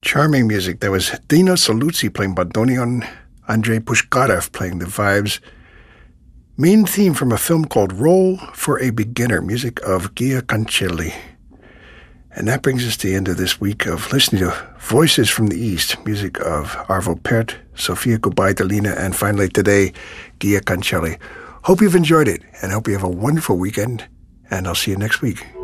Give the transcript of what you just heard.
Charming music. That was Dino Saluzzi playing bandoneon, Andrei Pushkarev playing the vibes. Main theme from a film called Roll for a Beginner, music of Gia Cancelli. And that brings us to the end of this week of listening to Voices from the East, music of Arvo Pärt, Sofia Gubaidulina, and finally today, Gia Cancelli. Hope you've enjoyed it, and hope you have a wonderful weekend, and I'll see you next week.